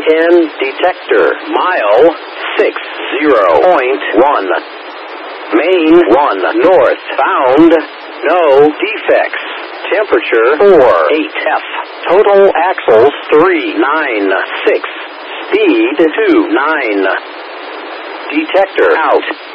EN detector. Mile 60.1. Main 1 north. Found no defects. Temperature 48F. Total axles 396. Speed 29. Detector out.